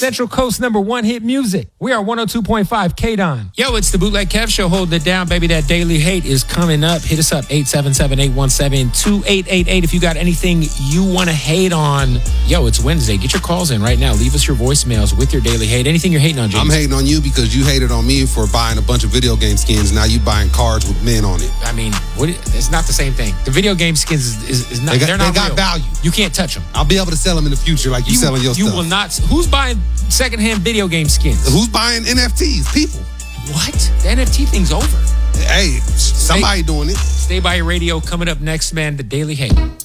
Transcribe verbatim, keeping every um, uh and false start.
Central Coast number one hit music. We are one oh two point five K-Don. Yo, it's the Bootleg Kev Show holding it down, baby. That Daily Hate is coming up. Hit us up, eight seven seven, eight one seven, two eight eight eight. If you got anything you want to hate on, yo, it's Wednesday. Get your calls in right now. Leave us your voicemails with your Daily Hate. Anything you're hating on, James? I'm hating on you because you hated on me for buying a bunch of video game skins. Now you buying cards with men on it. I mean, what? It's not the same thing. The video game skins is, is, is not. They got, they're not they got real. value. You can't touch them. I'll be able to sell them in the future like you, you selling your you stuff. You will not. Who's buying secondhand video game skins? Who's buying N F Ts? People. What? The N F T thing's over. Hey, somebody Stay, doing it. Stay by your radio. Coming up next, man, the Daily Hate.